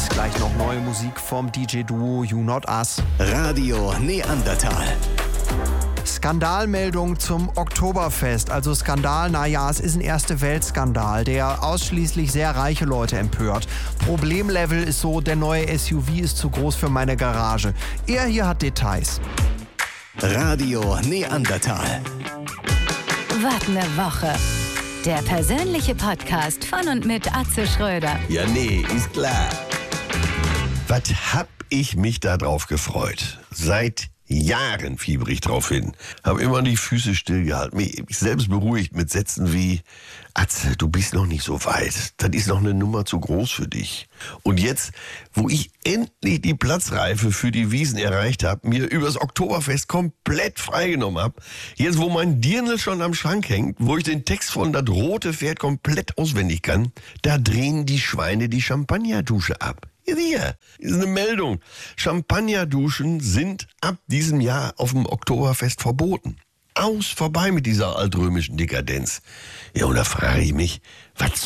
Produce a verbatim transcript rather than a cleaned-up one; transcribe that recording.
Beats. Gleich noch neue Musik vom D J-Duo You Not Us. Radio Neandertal. Skandalmeldung zum Oktoberfest. Also Skandal, naja, es ist ein Erste-Welt-Skandal, der ausschließlich sehr reiche Leute empört. Problemlevel ist so, der neue S U V ist zu groß für meine Garage. Er hier hat Details. Radio Neandertal. Was ne Woche. Der persönliche Podcast von und mit Atze Schröder. Ja, nee, ist klar. Was hab ich mich da drauf gefreut? Seit Jahren fieber ich drauf hin. Hab immer die Füße stillgehalten. Mich selbst beruhigt mit Sätzen wie: Atze, du bist noch nicht so weit. Das ist noch eine Nummer zu groß für dich. Und jetzt, wo ich endlich die Platzreife für die Wiesn erreicht habe, mir übers Oktoberfest komplett freigenommen habe, jetzt wo mein Dirndl schon am Schrank hängt, wo ich den Text von Das rote Pferd komplett auswendig kann, da drehen die Schweine die Champagnerdusche ab. Hier ist eine Meldung. Champagnerduschen sind ab diesem Jahr auf dem Oktoberfest verboten. Aus, vorbei mit dieser altrömischen Dekadenz. Ja, und da frage ich mich, was